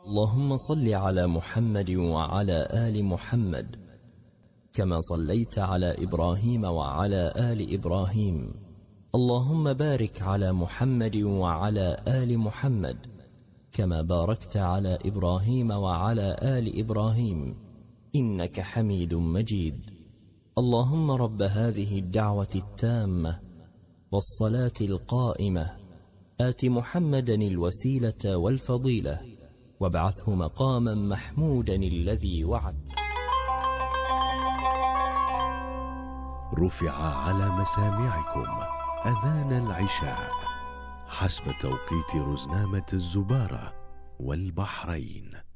اللهم صل على محمد وعلى آل محمد كما صليت على إبراهيم وعلى آل إبراهيم. اللهم بارك على محمد وعلى آل محمد كما باركت على إبراهيم وعلى آل إبراهيم إنك حميد مجيد. اللهم رب هذه الدعوة التامة والصلاة القائمة آت محمدا الوسيلة والفضيلة وابعثه مقاما محمودا الذي وعدت. رفع على مسامعكم أذان العشاء حسب توقيت رزنامة الزبارة والبحرين.